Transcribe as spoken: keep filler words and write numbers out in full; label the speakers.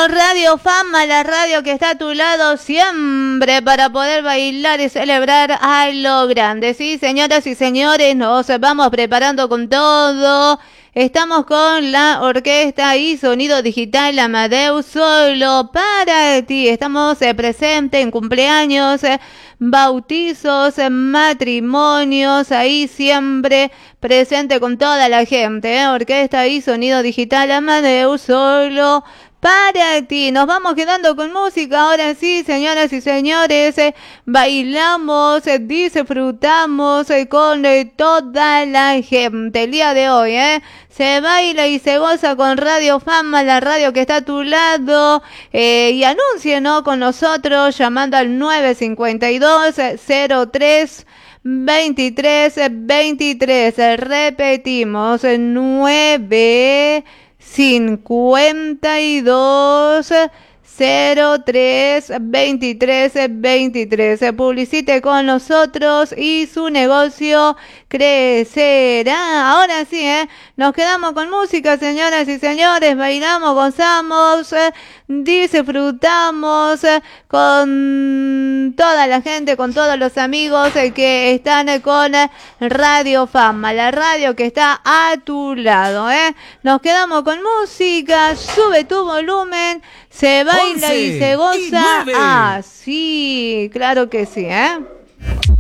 Speaker 1: con Radio Fama, la radio que está a tu lado siempre para poder bailar y celebrar a lo grande. Sí, señoras y señores, nos vamos preparando con todo. Estamos con la orquesta y sonido digital Amadeus solo para ti. Estamos eh, presentes en cumpleaños, eh, bautizos, eh, matrimonios, ahí siempre presente con toda la gente. Eh. Orquesta y sonido digital Amadeus solo para ti. Nos vamos quedando con música. Ahora sí, señoras y señores, eh, bailamos, eh, disfrutamos eh, con eh, toda la gente. El día de hoy, ¿eh? Se baila y se goza con Radio Fama, la radio que está a tu lado. Eh, y anúncienos con nosotros llamando al nueve cinco dos, cero tres, veintitrés, veintitrés. Repetimos, nueve cincuenta y dos cero tres veintitrés veintitrés. Publicite con nosotros y su negocio crecerá. Ahora sí, ¿eh? Nos quedamos con música, señoras y señores. Bailamos, gozamos, eh, disfrutamos eh, con toda la gente, con todos los amigos eh, que están eh, con eh, Radio Fama, la radio que está a tu lado, ¿eh? Nos quedamos con música. Sube tu volumen. Se baila y se goza. Ah, sí, claro que sí, ¿eh?